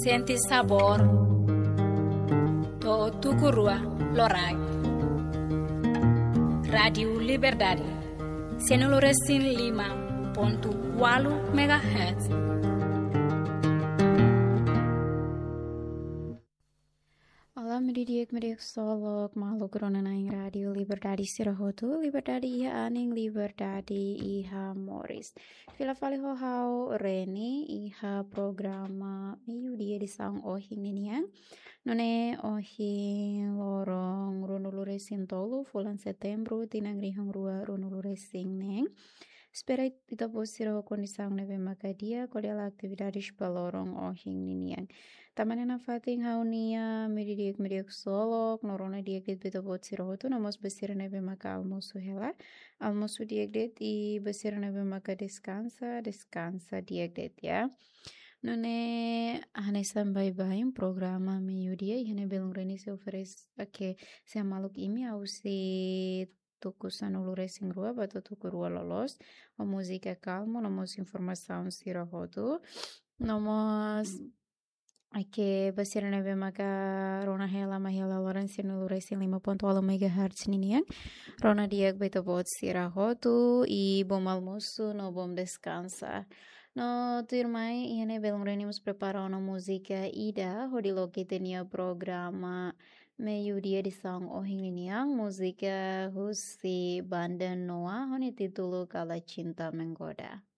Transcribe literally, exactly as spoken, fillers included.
senti sabor to tukurua lorai. Radio Liberdade Senoloresin lima ponto walu megahertz. Olá, medidik medidik solok makhluk ronan aing radio Liberdade sirahotu Liberdade iha aning Liberdade iha Morris Vila Vali hau Reni iha programa miu dia disang ohing niniang none ohing lorong runulure sintolu bulan September tinang rihang rua runulure sing neng Spera ita posiro kondisang neve makadia kodiala aktividades balorong ohing niniang Tamanena fating haunia medidik medidik solok norona diagdet beta posiro hotu namos besira neve maka almosu hela almosu diagdet i besira neve maka descansa descansa diagdet ya None hane sambai baim programa meiudia ihane belum reni se oferece que se maluk imi au se tuku sanulure sing rua batu tuku rua lolos o música calmo nomos informação sira rodo nomos Ake basira neve maka rona hela mahela loran sinulure sin lima ponto walo megahertz ninian rona diag beta bot sira rodo e bom almoço no bom descansa No turmai ihane belum renimos preparar uma música ida hodilo que tinha programa meio dia de sang ohingniang música husi banda noa hone título Kala Cinta Menggoda